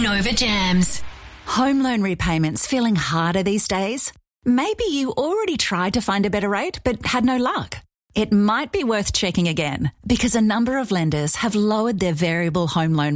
Nova Jams. Home loan repayments feeling harder these days? Maybe you already tried to find a better rate but had no luck. It might be worth checking again because a number of lenders have lowered their variable home loan